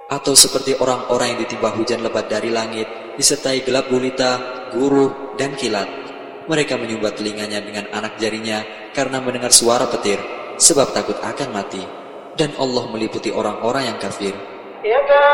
Atau seperti orang-orang yang ditimpa hujan lebat dari langit, disertai gelap gulita, guruh, dan kilat. Mereka menyumbat telinganya dengan anak jarinya karena mendengar suara petir, sebab takut akan mati. Dan Allah meliputi orang-orang yang kafir.